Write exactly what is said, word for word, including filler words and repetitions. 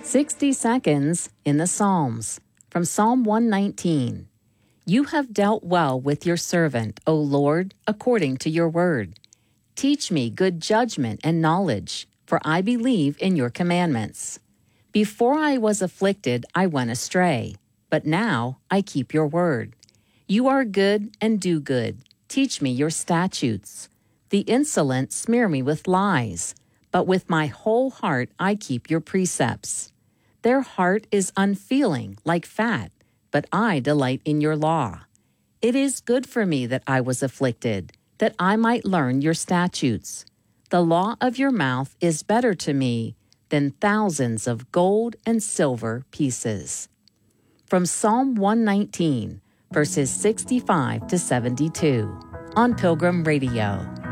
sixty seconds in the Psalms. From Psalm one nineteen. You have dealt well with your servant, O Lord, according to your word. Teach me good judgment and knowledge, for I believe in your commandments. Before I was afflicted, I went astray, but now I keep your word. You are good and do good. Teach me your statutes. The insolent smear me with lies, but with my whole heart I keep your precepts. Their heart is unfeeling like fat, but I delight in your law. It is good for me that I was afflicted, that I might learn your statutes. The law of your mouth is better to me than thousands of gold and silver pieces. From Psalm one nineteen, verses sixty-five to seventy-two, on Pilgrim Radio.